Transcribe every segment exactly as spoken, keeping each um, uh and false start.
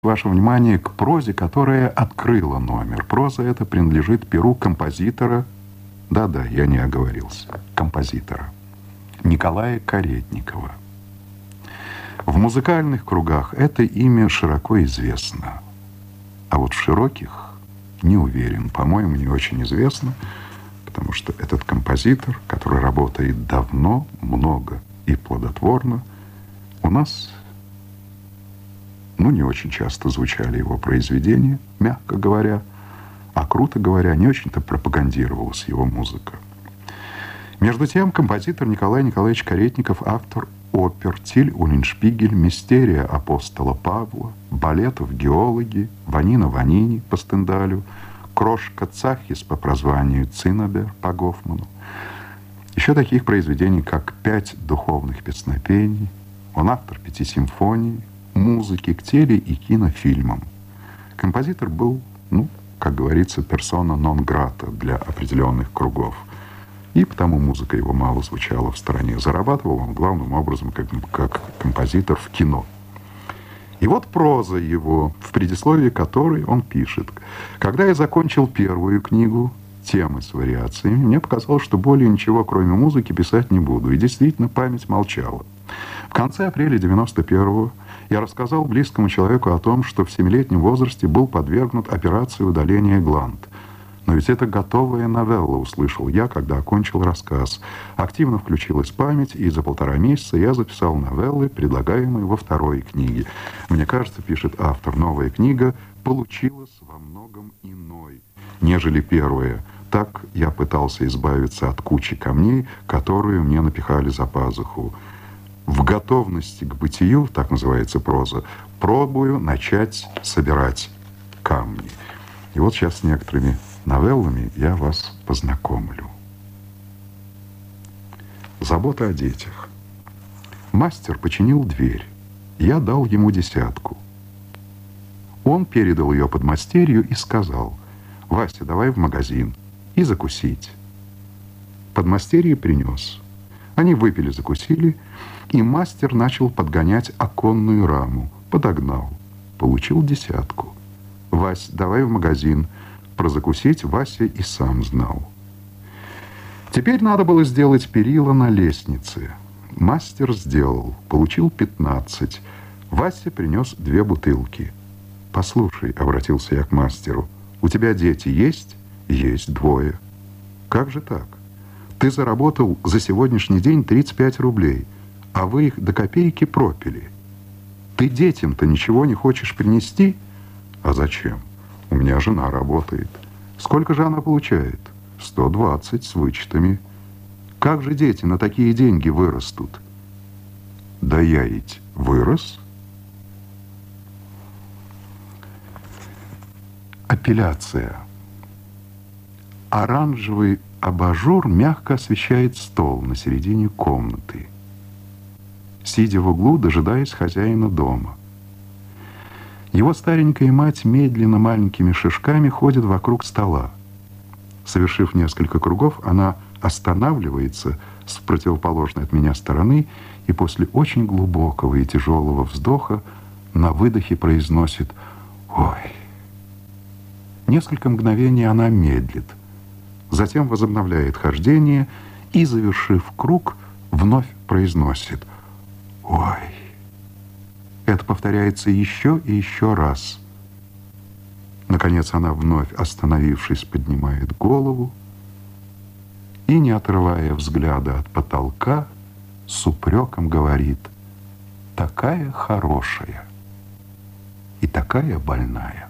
Ваше внимание к прозе, которая открыла номер. Проза эта принадлежит перу композитора, да-да, я не оговорился, композитора Николая Каретникова. В музыкальных кругах это имя широко известно, а вот в широких не уверен. По-моему, не очень известно, потому что этот композитор, который работает давно, много и плодотворно, у нас, ну, не очень часто звучали его произведения, мягко говоря, а круто говоря, не очень-то пропагандировалась его музыка. Между тем, композитор Николай Николаевич Каретников, автор опер «Тиль Уллиншпигель», «Мистерия апостола Павла», балетов «Геологи», «Ванина Ванини» по Стендалю, «Крошка Цахис» по прозванию «Циннабер» по Гофману. Еще таких произведений, как «Пять духовных песнопений». Он автор пяти симфоний, музыки к теле- и кинофильмам. Композитор был, ну, как говорится, персона нон-грата для определенных кругов. И потому музыка его мало звучала в стороне. Зарабатывал он главным образом как, как композитор в кино. И вот проза его, в предисловии которой он пишет. Когда я закончил первую книгу «Темы с вариациями», мне показалось, что более ничего, кроме музыки, писать не буду. И действительно, память молчала. В конце апреля девяносто первого я рассказал близкому человеку о том, что в семилетнем возрасте был подвергнут операции удаления гланд. Но ведь это готовая новелла, услышал я, когда окончил рассказ. Активно включилась память, и за полтора месяца я записал новеллы, предлагаемые во второй книге. Мне кажется, пишет автор, новая книга получилась во многом иной, нежели первая. Так я пытался избавиться от кучи камней, которые мне напихали за пазуху. В готовности к бытию, так называется проза, пробую начать собирать камни. И вот сейчас с некоторыми новеллами я вас познакомлю. Забота о детях. Мастер починил дверь. Я дал ему десятку. Он передал ее подмастерью и сказал: «Вася, давай в магазин и закусить». Подмастерье принес. Они выпили, закусили, и мастер начал подгонять оконную раму. Подогнал. Получил десятку. «Вась, давай в магазин». Про закусить Вася и сам знал. Теперь надо было сделать перила на лестнице. Мастер сделал. Получил пятнадцать. Вася принес две бутылки. «Послушай», — обратился я к мастеру, — «у тебя дети есть?» «Есть двое». «Как же так? Ты заработал за сегодняшний день тридцать пять рублей, а вы их до копейки пропили. Ты детям-то ничего не хочешь принести?» «А зачем? У меня жена работает». «Сколько же она получает?» «сто двадцать с вычетами». «Как же дети на такие деньги вырастут?» «Да я ведь вырос». Апелляция. Оранжевый абажур мягко освещает стол на середине комнаты. Сидя в углу, дожидаясь хозяина дома. Его старенькая мать медленно маленькими шажками ходит вокруг стола. Совершив несколько кругов, она останавливается с противоположной от меня стороны и после очень глубокого и тяжелого вздоха на выдохе произносит: «Ой». Несколько мгновений она медлит, затем возобновляет хождение и, завершив круг, вновь произносит: «Ой». Это повторяется еще и еще раз. Наконец она, вновь остановившись, поднимает голову и, не отрывая взгляда от потолка, с упреком говорит: «Такая хорошая и такая больная».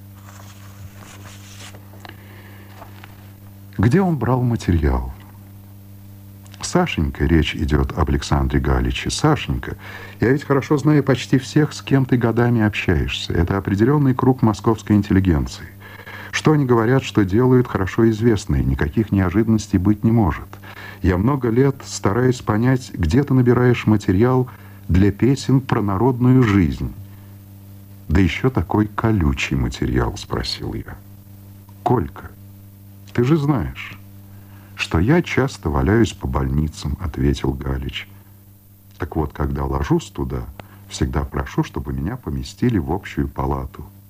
Где он брал материал? «Сашенька», речь идет об Александре Галиче. «Сашенька, я ведь хорошо знаю почти всех, с кем ты годами общаешься. Это определенный круг московской интеллигенции. Что они говорят, что делают, хорошо известно, и никаких неожиданностей быть не может. Я много лет стараюсь понять, где ты набираешь материал для песен про народную жизнь». «Да еще такой колючий материал», — спросил я. «Колька, ты же знаешь, что я часто валяюсь по больницам», — ответил Галич. «Так вот, когда ложусь туда, всегда прошу, чтобы меня поместили в общую палату.